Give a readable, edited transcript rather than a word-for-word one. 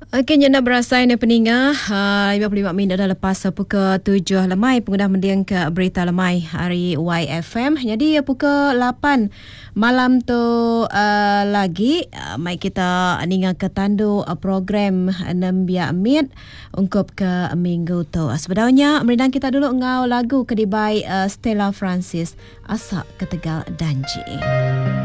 Okey, nyanda berasai ni peninga 55 minit dah lepas pukul 7 lemai pengguna mendiang ke berita lemai hari YFM. Jadi pukul 8 malam tu lagi mai kita ninga ke tandu program Nembia Mit ungkup ke minggu tu. Sebenarnya merindang kita dulu ngau lagu kedibai Stella Francis Asak Ketegal Danji.